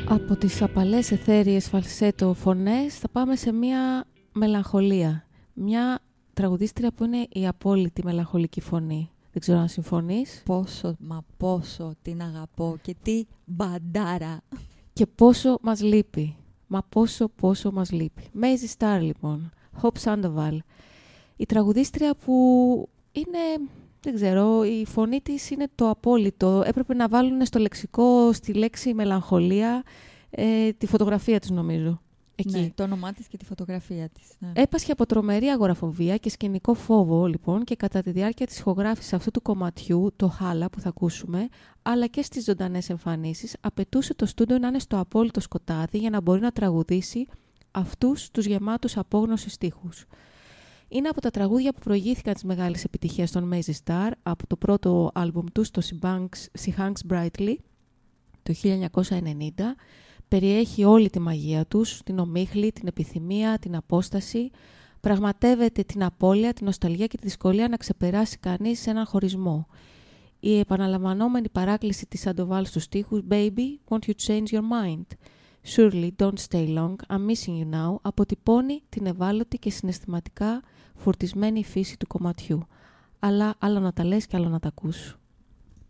Από τις απαλές αιθέριες φαλσέτο φωνές θα πάμε σε μια μελαγχολία. Μια τραγουδίστρια που είναι η απόλυτη μελαγχολική φωνή. Δεν ξέρω αν συμφωνείς. Πόσο την αγαπώ και τι μπαντάρα. Και πόσο μας λείπει. Μα πόσο μας λείπει. Maisie Starr λοιπόν. Hope Sandoval. Η τραγουδίστρια που είναι... Δεν ξέρω, η φωνή της είναι το απόλυτο. Έπρεπε να βάλουν στο λεξικό, στη λέξη μελαγχολία, τη φωτογραφία της νομίζω. Εκεί. Ναι, το όνομά της και τη φωτογραφία της. Ναι. Έπασχε από τρομερή αγοραφοβία και σκηνικό φόβο, λοιπόν, και κατά τη διάρκεια της ηχογράφησης αυτού του κομματιού, το Χάλα που θα ακούσουμε, αλλά και στις ζωντανές εμφανίσεις, απαιτούσε το στούντιο να είναι στο απόλυτο σκοτάδι για να μπορεί να τραγουδήσει αυτούς τους γεμάτους απόγνωση στίχους. Είναι από τα τραγούδια που προηγήθηκαν τις μεγάλες επιτυχίες των Maisie Starr από το πρώτο άλμπουμ του, το She Hangs Brightly, το 1990. Περιέχει όλη τη μαγεία τους, την ομίχλη, την επιθυμία, την απόσταση. Πραγματεύεται την απώλεια, την νοσταλγία και τη δυσκολία να ξεπεράσει κανείς έναν χωρισμό. Η επαναλαμβανόμενη παράκληση της Sandoval στους στίχους «Baby, won't you change your mind? Surely, don't stay long, I'm missing you now» αποτυπώνει την ευάλωτη και συναισθηματικά φορτισμένη φύση του κομματιού. Αλλά άλλο να τα λες και άλλο να τα ακούς.